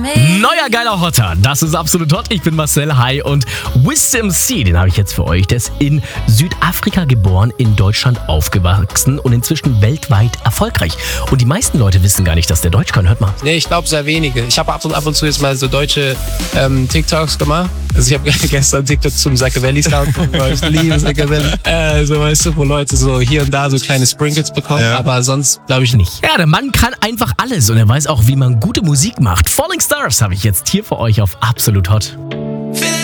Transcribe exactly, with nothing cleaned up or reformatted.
Neuer geiler Hotter, das ist absolut hot. Ich bin Marcel, hi, und Wisdom C, den habe ich jetzt für euch. Der ist in Südafrika geboren, in Deutschland aufgewachsen und inzwischen weltweit erfolgreich. Und die meisten Leute wissen gar nicht, dass der Deutsch kann. Hört mal. Nee, ich glaube sehr wenige. Ich habe ab und, ab und zu jetzt mal so deutsche ähm, TikToks gemacht. Also ich habe gestern TikTok zum Saccavelli-Sound gemacht, weil ich liebe Saccavelli. Äh, so weißt du, wo Leute so hier und da so kleine Sprinkles bekommen, ja. Aber sonst glaube ich nicht. Ja, der Mann kann einfach alles und er weiß auch, wie man gute Musik macht. Falling Stars habe ich jetzt hier für euch auf Absolut Hot.